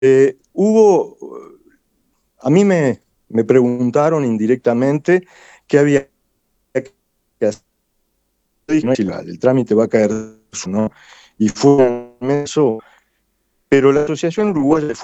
A mí me preguntaron indirectamente qué había que hacer, y no, si el trámite va a caer, ¿no? Y fue inmenso, pero la Asociación Uruguaya de